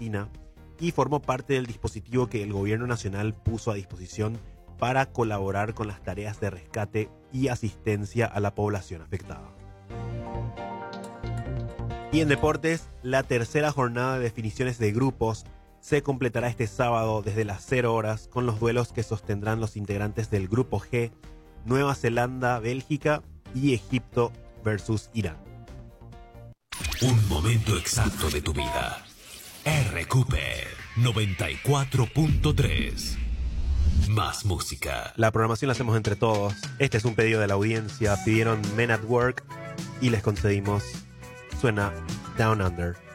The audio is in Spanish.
Argentina y formó parte del dispositivo que el gobierno nacional puso a disposición para colaborar con las tareas de rescate y asistencia a la población afectada. Y en deportes, la tercera jornada de definiciones de grupos se completará este sábado desde las 0 horas con los duelos que sostendrán los integrantes del Grupo G, Nueva Zelanda, Bélgica y Egipto versus Irán. Un momento exacto de tu vida. RQP 94.3. Más música. La programación la hacemos entre todos. Este es un pedido de la audiencia. Pidieron Men at Work y les concedimos. Suena Down Under.